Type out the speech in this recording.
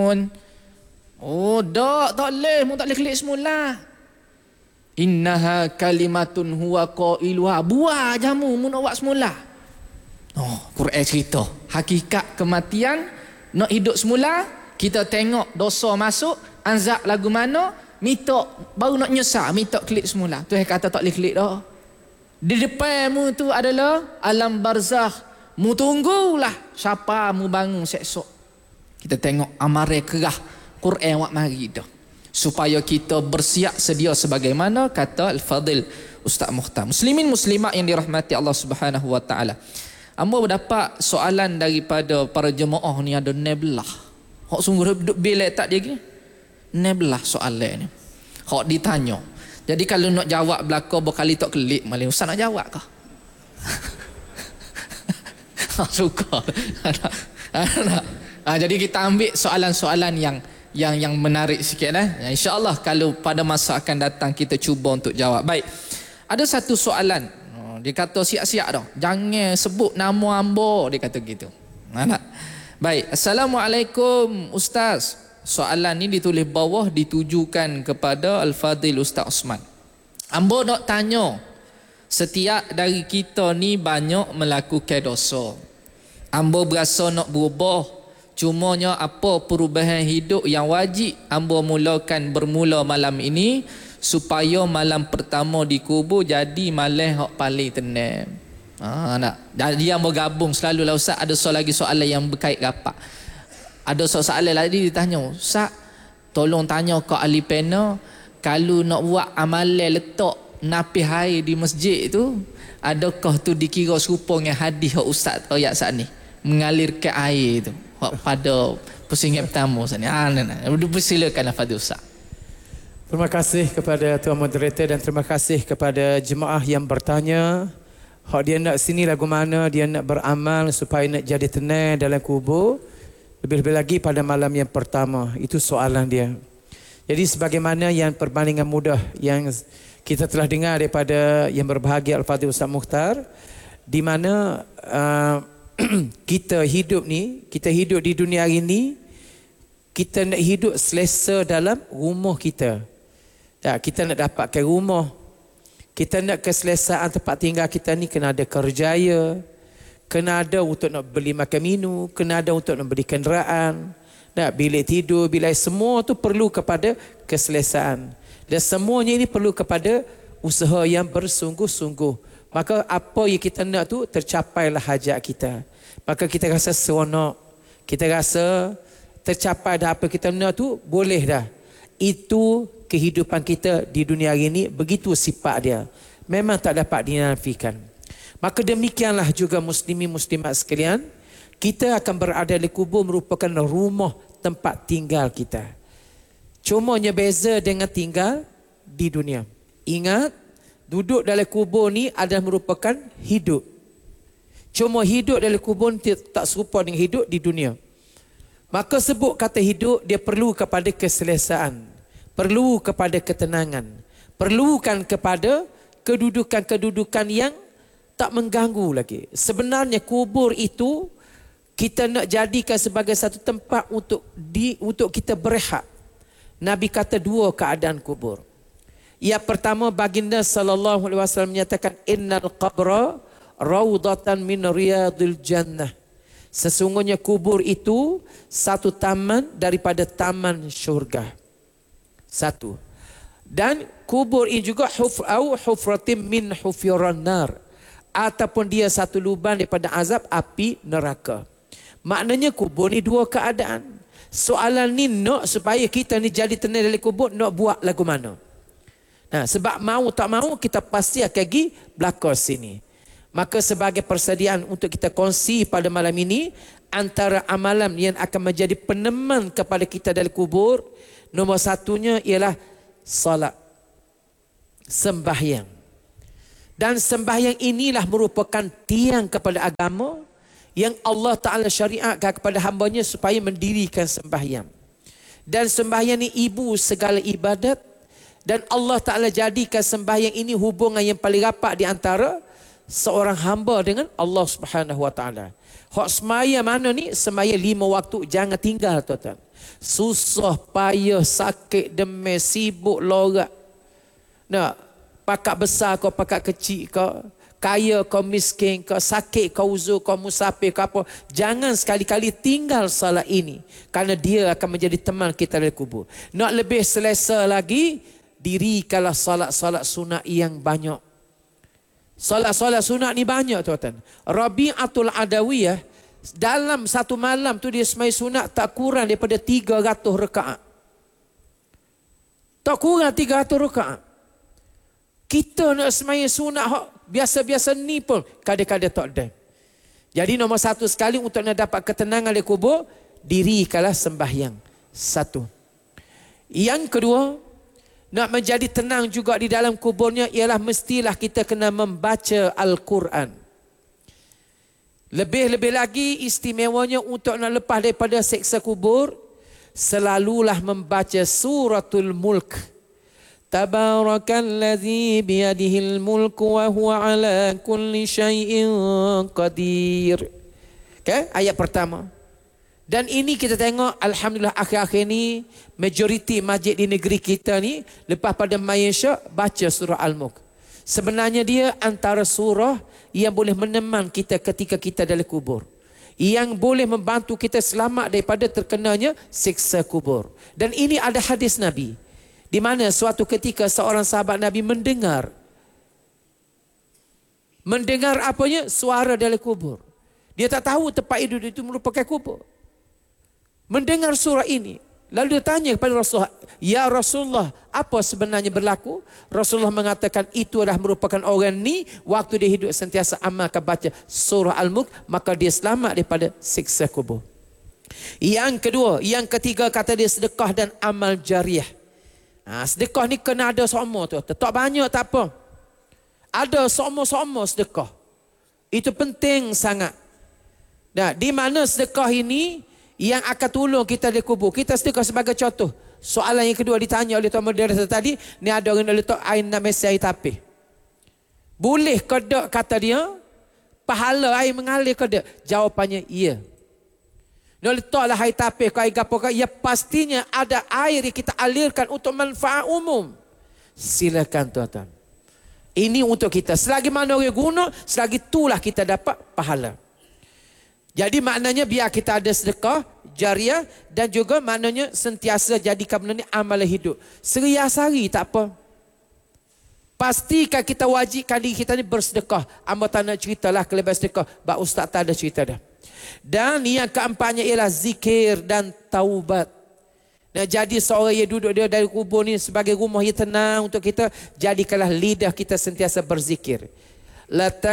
mun. Oh, tak boleh. Mu tak boleh klik semula. Innaha kalimatun huwa qailuha. Buah jamu mu nak buat semula. Oh, Quran cerita. Hakikat kematian, nak hidup semula, kita tengok dosa masuk, anzab lagu mana, minta, baru nak nyesal, minta klik semula. Tuhan kata tak boleh klik dah. Di depanmu tu adalah alam barzakh. Mu tunggulah siapa mu bangun esok. Kita tengok amarai kerah Quran wak mari dah. Supaya kita bersiap sedia sebagaimana kata Al-Fadil Ustaz Mukhtar. Muslimin muslimat yang dirahmati Allah Subhanahu wa taala. Ambo dapat soalan daripada para jemaah ni ada 16. Hak sungguh duduk bilik tak dia gini. 16 soalan ni. Hak ditanya. Jadi kalau nak jawab belaka berkali tak kelik malah ustaz nak jawab kah? Suka. Jadi kita ambil soalan-soalan yang menarik sikit InsyaAllah kalau pada masa akan datang kita cuba untuk jawab. Baik. Ada satu soalan. Dia kata siap-siap dah. Jangan sebut nama ambo, dia kata gitu. Baik. Assalamualaikum Ustaz. Soalan ni ditulis bawah ditujukan kepada Al-Fadil Ustaz Osman. Ambo nak tanya, setiap dari kita ni banyak melakukan dosa. Ambo berasa nak berubah. Cumanya apa perubahan hidup yang wajib ambo mulakan bermula malam ini supaya malam pertama dikubur jadi malam hak paling tenang. Nak. Jadi ambo gabung selalulah Ustaz, ada lagi soalan yang berkait rapat. Ada soalan lagi ditanya, Ustaz, tolong tanya ke ahli panel, kalau nak buat amalan letak napi air di masjid tu, adakah tu dikira serupa dengan hadis Ustaz ayat saat ni? Mengalirkan air tu pada pusingan pertama Ustaz ni. Silakan Fadil Ustaz. Terima kasih kepada Tuan Moderator dan terima kasih kepada jemaah yang bertanya. Hak dia nak sini lagu mana, dia nak beramal supaya nak jadi tenang dalam kubur. Lebih-lebih lagi pada malam yang pertama. Itu soalan dia. Jadi sebagaimana yang perbandingan mudah yang kita telah dengar daripada yang berbahagia Al-Fadhil Ustaz Mukhtar, di mana kita hidup di dunia hari ini, kita nak hidup selesa dalam rumah kita. Kita nak dapatkan rumah, kita nak keselesaan tempat tinggal kita ni kena ada kerjaya, kena ada untuk nak beli makan minum, kena ada untuk nak beli kenderaan, bilik tidur, bilik semua tu perlu kepada keselesaan. Dan semuanya ini perlu kepada usaha yang bersungguh-sungguh. Maka apa yang kita nak tu tercapailah hajat kita. Maka kita rasa seronok, kita rasa tercapai dah apa kita nak tu, boleh dah. Itu kehidupan kita di dunia hari ini, begitu sifat dia. Memang tak dapat dinafikan. Maka demikianlah juga muslimin muslimat sekalian, kita akan berada di kubur merupakan rumah tempat tinggal kita. Cumanya beza dengan tinggal di dunia. Ingat, duduk dalam kubur ni adalah merupakan hidup. Cuma hidup dalam kubur tak serupa dengan hidup di dunia. Maka sebut kata hidup, dia perlu kepada keselesaan, perlu kepada ketenangan, perlukan kepada kedudukan-kedudukan yang tak mengganggu lagi. Sebenarnya kubur itu kita nak jadikan sebagai satu tempat untuk kita berehat. Nabi kata dua keadaan kubur. Yang pertama, baginda sallallahu alaihi wasallam menyatakan innal qabra raudatan min riyadil jannah. Sesungguhnya kubur itu satu taman daripada taman syurga. Satu. Dan kubur ini juga hufratim min hufiran nar, ataupun dia satu lubang daripada azab api neraka. Maknanya kubur ni dua keadaan. Soalan ni nak supaya kita ni jadi tenang dalam kubur, nak buat lagu mana? Sebab mau tak mau kita pasti akan pergi belakang sini. Maka sebagai persediaan untuk kita kongsi pada malam ini, antara amalan yang akan menjadi peneman kepada kita dalam kubur, nombor satunya ialah salat, sembahyang. Dan sembahyang inilah merupakan tiang kepada agama yang Allah Ta'ala syariatkan kepada hambanya supaya mendirikan sembahyang. Dan sembahyang ini ibu segala ibadat, dan Allah Ta'ala jadikan sembahyang ini hubungan yang paling rapat di antara seorang hamba dengan Allah Subhanahu Wa Ta'ala. Hak semaya mana ni? Semaya 5 waktu, jangan tinggal tuan-tuan. Susah, payah, sakit, demam, sibuk, lorak. Nah, pakak besar kau, pakak kecil kau, kaya kau, miskin kau, sakit kau, uzur kau, musafir kau apa. Jangan sekali-kali tinggal salat ini. Kerana dia akan menjadi teman kita dari kubur. Nak lebih selesa lagi, dirikanlah salat-salat sunat yang banyak. Salat-salat sunat ni banyak tuan-tuan. Rabi'atul Adawiyah, dalam satu malam tu dia semai sunat tak kurang daripada 300 rakaat. Tak kurang 300 rakaat. Kita nak semai sunat biasa-biasa ni pun kadang-kadang tak ada. Jadi nombor satu sekali untuk nak dapat ketenangan di kubur, dirikanlah sembahyang. Satu. Yang kedua, nak menjadi tenang juga di dalam kuburnya ialah mestilah kita kena membaca Al-Quran. Lebih-lebih lagi istimewanya untuk nak lepas daripada seksa kubur, selalulah membaca suratul Mulk. Tabarakalladzi biyadihil mulku wa huwa ala kulli syai'in qadir. Okay? Ayat pertama. Dan ini kita tengok, alhamdulillah akhir-akhir ni, majoriti masjid di negeri kita ni, lepas pada Malaysia, baca surah Al-Mulk. Sebenarnya dia antara surah yang boleh meneman kita ketika kita dalam kubur. Yang boleh membantu kita selamat daripada terkenanya siksa kubur. Dan ini ada hadis Nabi. Di mana suatu ketika seorang sahabat Nabi mendengar apanya? Suara dalam kubur. Dia tak tahu tempat itu merupakan kubur. Mendengar surah ini, lalu dia tanya kepada Rasulullah, "Ya Rasulullah, apa sebenarnya berlaku?" Rasulullah mengatakan, itu adalah merupakan orang ni waktu dia hidup sentiasa amalkan baca surah Al-Mulk, maka dia selamat daripada siksa kubur. Yang kedua, yang ketiga kata dia sedekah dan amal jariah. Sedekah ni kena ada semua tu. Tak banyak tak apa. Ada semua sedekah. Itu penting sangat. Nah, di mana sedekah ini yang akan tolong kita di kubur. Kita sedekah sebagai contoh. Soalan yang kedua ditanya oleh Tuan Moderator tadi, ni ada orang nak letak air namanya air tapis. Boleh ke tak kata dia? Pahala air mengalir ke tak? Jawapannya iya. Nak letaklah air tapis ke air gapo ke, ya pastinya ada air yang kita alirkan untuk manfaat umum. Silakan tuan-tuan. Ini untuk kita. Selagi mana orang guna, selagi itulah kita dapat pahala. Jadi maknanya biar kita ada sedekah jariah dan juga maknanya sentiasa jadikan benda ni amalan hidup. Sehari-hari tak apa. Pastikan kita wajibkan diri kita ni bersedekah. Amba tak nak ceritalah kelebihan sedekah. Bak Ustaz tak ada cerita dah. Dan yang keempatnya ialah zikir dan taubat. Nah, jadi seorang yang duduk dia dari kubur ni sebagai rumah yang tenang untuk kita, jadikanlah lidah kita sentiasa berzikir.